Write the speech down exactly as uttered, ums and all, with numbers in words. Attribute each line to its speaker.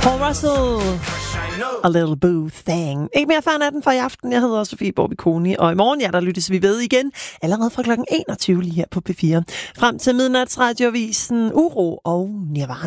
Speaker 1: Paul Russell. A little boo thing. Ikke mere før natten for i aften. Jeg hedder Sofie Borbiconi, og i morgen, ja, der lyttes vi ved igen. Allerede fra klokken enogtyve lige her på P fire. Frem til midnatsradiovisen Uro og Nirvana.